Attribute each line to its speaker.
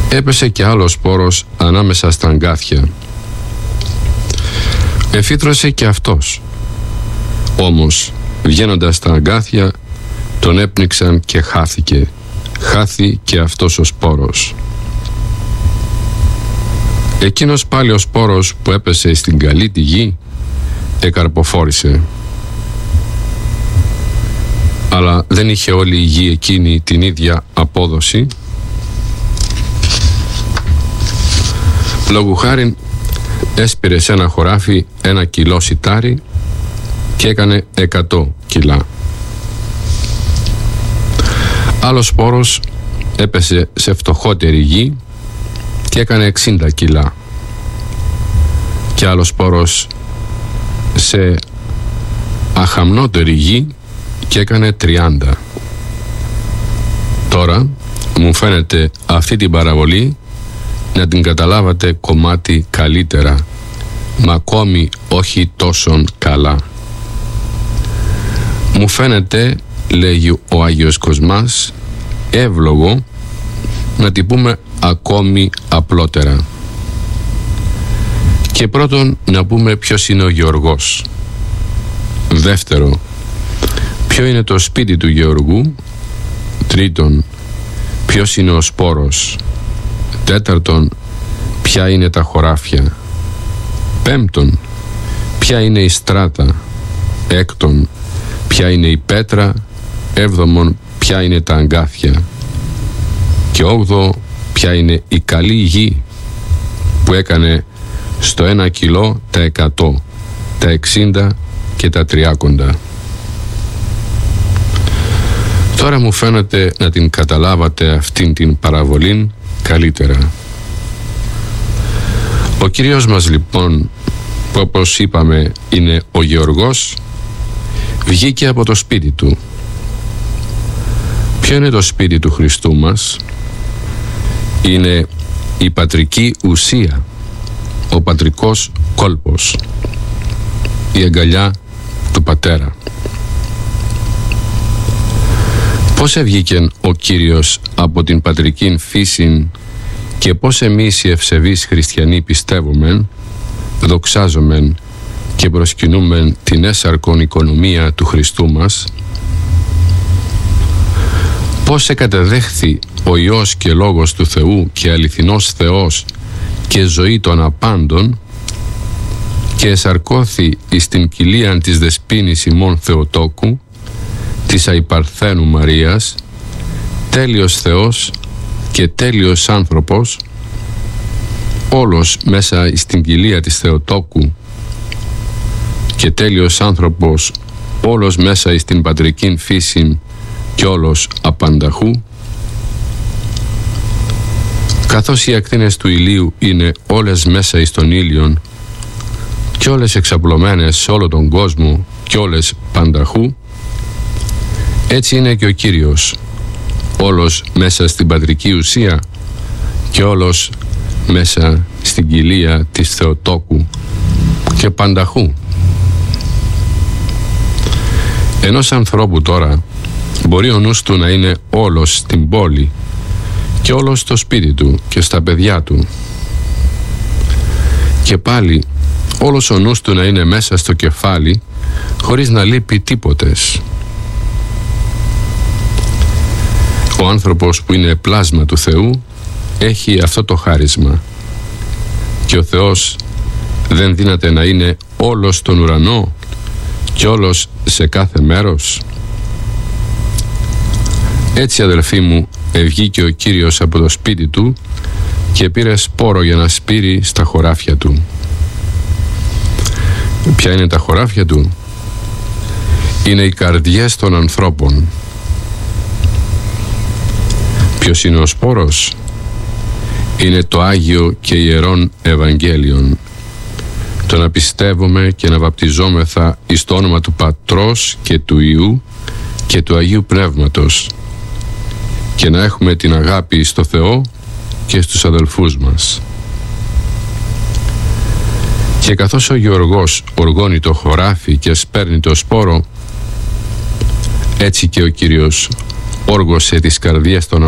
Speaker 1: έπεσε και άλλος σπόρος ανάμεσα στα αγκάθια. Εφύτρωσε και αυτός. Όμως, βγαίνοντας στα αγκάθια, τον έπνιξαν και χάθηκε. Χάθη και αυτός ο σπόρος. Εκείνος πάλι ο σπόρος που έπεσε στην καλή τη γη, εκαρποφόρησε. Αλλά δεν είχε όλη η γη εκείνη την ίδια απόδοση. Λόγου χάριν έσπηρε σε ένα χωράφι 1 κιλό σιτάρι και έκανε 100 κιλά. Άλλος σπόρος έπεσε σε φτωχότερη γη και έκανε 60 κιλά. Και άλλος σπόρος σε αχαμνότερη γη και έκανε 30. Τώρα μου φαίνεται αυτή την παραβολή να την καταλάβατε κομμάτι καλύτερα, μα ακόμη όχι τόσον καλά. Μου φαίνεται, λέγει ο Άγιος Κοσμάς, εύλογο να την πούμε ακόμη απλότερα. Και πρώτον να πούμε ποιος είναι ο Γεωργός. Δεύτερο, ποιο είναι το σπίτι του Γεωργού. Τρίτον, ποιος είναι ο σπόρος. Τέταρτον, ποια είναι τα χωράφια. Πέμπτον, ποια είναι η στράτα. Έκτον, ποια είναι η πέτρα. Έβδομον, ποια είναι τα αγκάθια. Και όγδοο, ποια είναι η καλή γη που έκανε στο 1 κιλό τα 100, τα 60 και τα 30. Τώρα μου φαίνεται να την καταλάβατε αυτήν την παραβολή καλύτερα. Ο Κύριος μας λοιπόν, που όπως είπαμε είναι ο Γεωργός, βγήκε από το σπίτι του. Ποιο είναι το σπίτι του Χριστού μας? Είναι η πατρική ουσία, ο πατρικός κόλπος, η αγκαλιά του Πατέρα. Πώς εβγήκε ο Κύριος από την πατρική φύση και πώς εμείς οι ευσεβείς χριστιανοί πιστεύομεν, δοξάζομεν και προσκυνούμεν την έσαρκον οικονομία του Χριστού μας? Πώς εκατεδέχθη ο Υιός και Λόγος του Θεού και αληθινός Θεός και ζωή των απάντων και εσαρκώθη εις την κοιλίαν της δεσποίνης ημών Θεοτόκου, της αϊπαρθένου Μαρίας, τέλειος Θεός και τέλειος άνθρωπος, όλος μέσα στην κοιλία της Θεοτόκου και τέλειος άνθρωπος, όλος μέσα στην πατρική φύση και όλος απανταχού. Καθώς οι ακτίνες του ηλίου είναι όλες μέσα εις τον ήλιον και όλες εξαπλωμένες σε όλο τον κόσμο και όλες πανταχού, έτσι είναι και ο Κύριος, όλος μέσα στην πατρική ουσία και όλος μέσα στην κοιλία της Θεοτόκου και πανταχού. Ενός ανθρώπου τώρα μπορεί ο νους του να είναι όλος στην πόλη και όλος στο σπίτι του και στα παιδιά του, και πάλι όλος ο νους του να είναι μέσα στο κεφάλι χωρίς να λείπει τίποτες. Ο άνθρωπος που είναι πλάσμα του Θεού έχει αυτό το χάρισμα, και ο Θεός δεν δύναται να είναι όλος στον ουρανό και όλος σε κάθε μέρος? Έτσι, αδελφοί μου, ευγήκε ο Κύριος από το σπίτι του και πήρε σπόρο για να σπείρει στα χωράφια του. Ποια είναι τα χωράφια του? Είναι οι καρδιές των ανθρώπων. Ποιος είναι ο σπόρος? Είναι το Άγιο και Ιερόν Ευαγγέλιον, το να πιστεύουμε και να βαπτιζόμεθα εις το όνομα του Πατρός και του Υιού και του Αγίου Πνεύματος, και να έχουμε την αγάπη στο Θεό και στους αδελφούς μας. Και καθώς ο Γεωργός οργώνει το χωράφι και σπέρνει το σπόρο, έτσι και ο Κύριος όργωσε τις καρδιές των